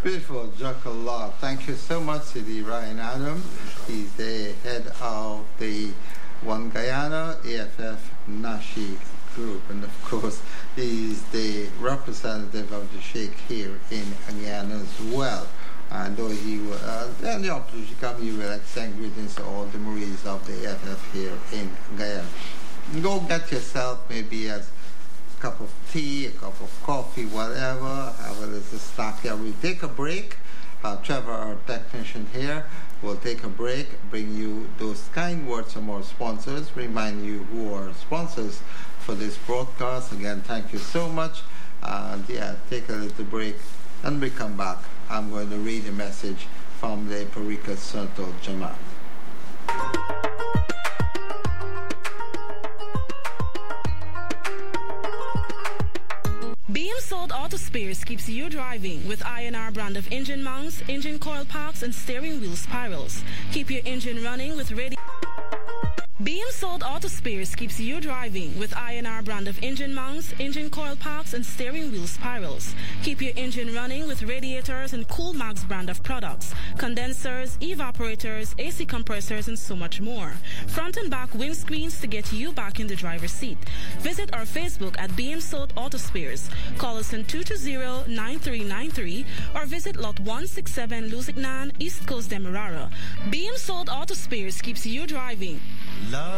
Beautiful, Jackal. Thank you so much, Sidi Ryan Adam. He's the head of the One Guyana AFF Nashi group, and of course, he's the representative of the Sheikh here in Guyana as well. And though he will, the opportunity come, he will extend greetings to all the Marines of the AFF here in Guyana. Go get yourself maybe a cup of tea, a cup of coffee, whatever, have a little snack here. We'll take a break. Trevor, our technician here, will take a break, bring you those kind words from our sponsors, remind you who are sponsors for this broadcast. Again, thank you so much. And take a little break. And we come back. I'm going to read a message from the Parika Santo Jamaat. BM Sold Auto Spares keeps you driving with INR brand of engine mounts, engine coil packs, and steering wheel spirals. Keep your engine running with ready. BM Sold Auto Spares keeps you driving with INR brand of engine mounts, engine coil packs, and steering wheel spirals. Keep your engine running with radiators and Coolmax brand of products, condensers, evaporators, AC compressors, and so much more. Front and back windscreens to get you back in the driver's seat. Visit our Facebook at BM Sold Auto Spares. Call us on 220-9393 or visit Lot 167 Lusignan, East Coast Demerara. BM Sold Auto Spares keeps you driving. Love.